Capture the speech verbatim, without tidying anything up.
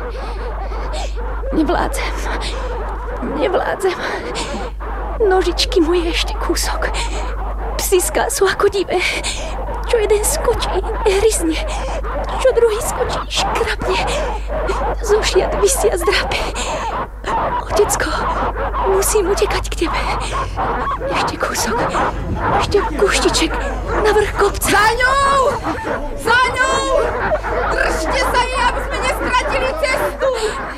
Nevládzem. Nevládzem. Nožičky moje ešte kúsok. Psíská sú ako divé. Čo jeden skočí, hryzne. Čo druhý skočí, škrapne. Zo šiat vysia zdrapy. Otecko, musím utekať k tebe. Ešte kúsok. Ešte kuštiček na vrch kopca. Za ňou! Za ňou! Držte sa jej, aby sme nestratili cestu!